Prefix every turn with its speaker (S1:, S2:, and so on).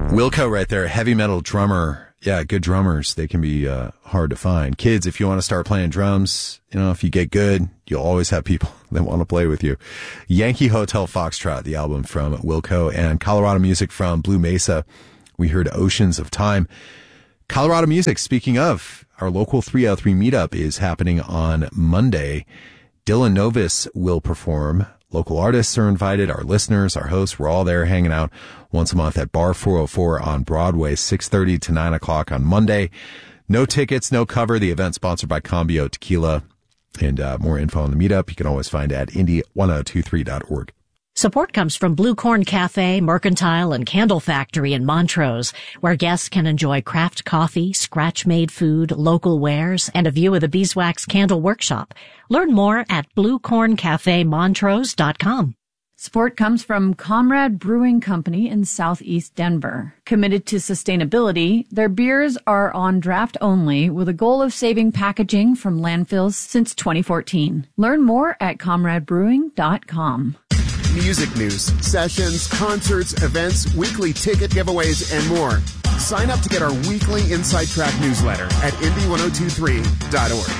S1: Wilco right there, heavy metal drummer. Yeah, good drummers. They can be hard to find. Kids, if you want to start playing drums, if you get good, you'll always have people that want to play with you. Yankee Hotel Foxtrot, the album from Wilco, and Colorado music from Blue Mesa. We heard Oceans of Time. Colorado music, speaking of, our local 303 meetup is happening on Monday. Dylan Novis will perform. Local artists are invited, our listeners, our hosts, we're all there hanging out once a month at Bar 404 on Broadway, 6:30 to 9 o'clock on Monday. No tickets, no cover. The event sponsored by Cambio Tequila. And more info on the meetup you can always find at indy1023.org.
S2: Support comes from Blue Corn Cafe, Mercantile, and Candle Factory in Montrose, where guests can enjoy craft coffee, scratch-made food, local wares, and a view of the Beeswax Candle Workshop. Learn more at bluecorncafemontrose.com.
S3: Support comes from Comrade Brewing Company in Southeast Denver. Committed to sustainability, their beers are on draft only with a goal of saving packaging from landfills since 2014. Learn more at comradebrewing.com.
S4: Music news, sessions, concerts, events, weekly ticket giveaways, and more. Sign up to get our weekly Inside Track newsletter at indy1023.org.